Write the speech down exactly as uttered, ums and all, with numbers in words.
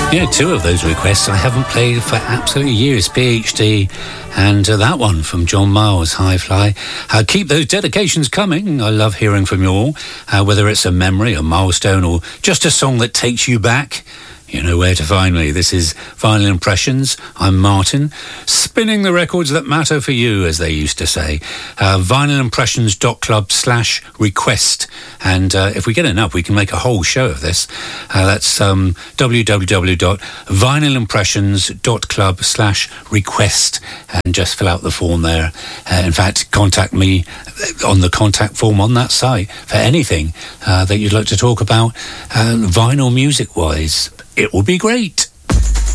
You know, two of those requests I haven't played for absolutely years. P H D and uh, that one from John Miles, High Fly. Uh, keep those dedications coming. I love hearing from you all, uh, whether it's a memory, a milestone, or just a song that takes you back. You know where to find me. This is Vinyl Impressions. I'm Martin, spinning the records that matter for you, as they used to say. Uh, vinylimpressions.club slash request. And uh, if we get enough, we can make a whole show of this. Uh, that's um, www.vinylimpressions.club slash request. And just fill out the form there. Uh, in fact, contact me on the contact form on that site for anything uh, that you'd like to talk about uh, vinyl music-wise. It will be great.